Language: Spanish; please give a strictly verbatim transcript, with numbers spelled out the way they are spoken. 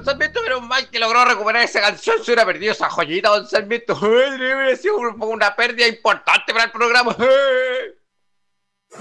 Sarmiento, pero mal que logró recuperar esa canción. Se hubiera perdido esa joyita, don Sarmiento. Hubiera sido una pérdida importante para el programa.